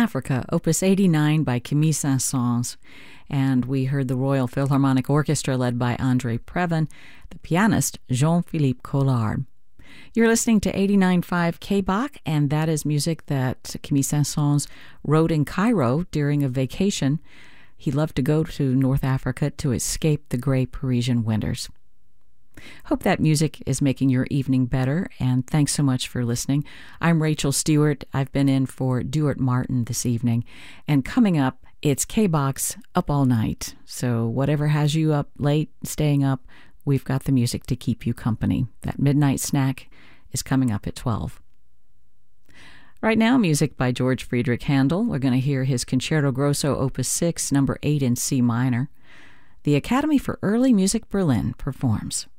Africa, Opus 89 by Camille Saint-Saëns. And we heard the Royal Philharmonic Orchestra led by André Previn, the pianist Jean-Philippe Collard. You're listening to 89.5 KBAC, and that is music that Camille Saint-Saëns wrote in Cairo during a vacation. He loved to go to North Africa to escape the gray Parisian winters. Hope that music is making your evening better, and thanks so much for listening. I'm Rachel Stewart. I've been in for Duart Martin this evening, and coming up, it's KBOX Up All Night. So whatever has you up late, staying up, we've got the music to keep you company. That midnight snack is coming up at 12. Right now, music by George Friedrich Handel. We're going to hear his Concerto Grosso Opus 6, number 8 in C minor. The Academy for Early Music Berlin performs.